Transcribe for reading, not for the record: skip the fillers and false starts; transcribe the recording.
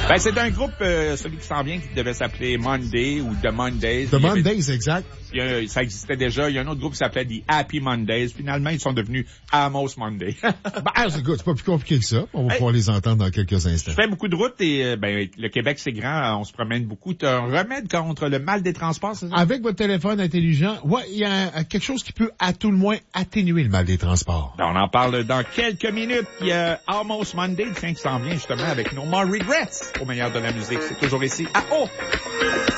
Ben, c'est un groupe, celui qui s'en vient, qui devait s'appeler Monday ou The Mondays. The Mondays, exact. Ça existait déjà. Il y a un autre groupe qui s'appelait The Happy Mondays. Finalement, ils sont devenus Amos Monday. C'est pas plus compliqué que ça. On va pouvoir les entendre dans quelques instants. Je fais beaucoup de routes et le Québec, c'est grand. On se promène beaucoup. Tu as un remède contre le mal des transports, c'est ça? Avec votre téléphone intelligent, il y a quelque chose qui peut à tout le moins atténuer le mal des transports. Ben, on en parle dans quelques minutes. Il y a Almost Monday, qui s'en vient justement avec No More Regrets au meilleur de la musique. C'est toujours ici à O.